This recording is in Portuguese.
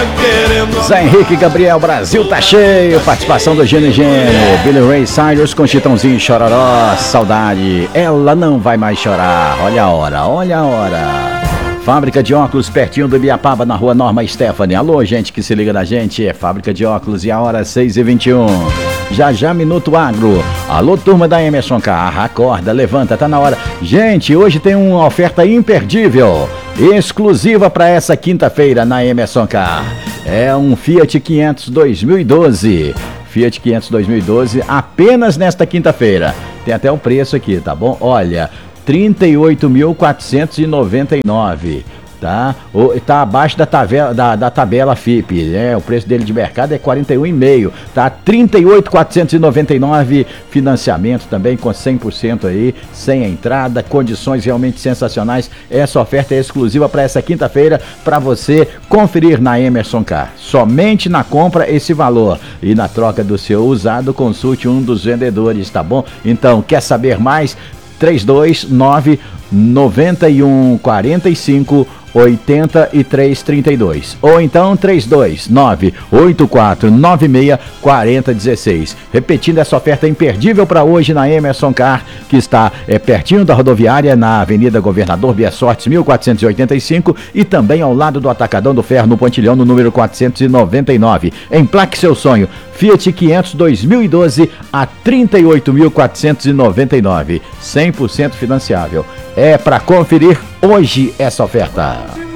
Zé Henrique, Gabriel, Brasil tá cheio. Participação do Gênio Gênio. Billy Ray Cyrus com Chitãozinho e Chororó. Saudade, ela não vai mais chorar. Olha a hora, olha a hora. Fábrica de óculos pertinho do Ibiapaba, na rua Norma Stephanie. Alô, gente que se liga na gente. É Fábrica de óculos e a hora 6h21. Já Minuto Agro. Alô, turma da Emerson Car. Acorda, levanta, tá na hora. Gente, hoje tem uma oferta imperdível, exclusiva para essa quinta-feira na Emerson Car. É um Fiat 500 2012. Fiat 500 2012 apenas nesta quinta-feira. Tem até o preço aqui, tá bom? Olha, 38.499, tá? Tá abaixo da tabela FIP, né? O preço dele de mercado é 41,5, tá? 38.499, financiamento também com 100% aí, sem a entrada, condições realmente sensacionais. Essa oferta é exclusiva para essa quinta-feira, para você conferir na Emerson Car. Somente na compra esse valor, e na troca do seu usado, consulte um dos vendedores, tá bom? Então, quer saber mais? 329-9145-8332 ou então 329-8496-4016. Repetindo essa oferta imperdível para hoje na Emerson Car, que está pertinho da rodoviária, na Avenida Governador Bia Sortes 1485, e também ao lado do Atacadão do Ferro, no Pontilhão, no número 499. Emplaque seu sonho. Fiat 500 2012 a 38.499, 100% financiável. É para conferir hoje essa oferta.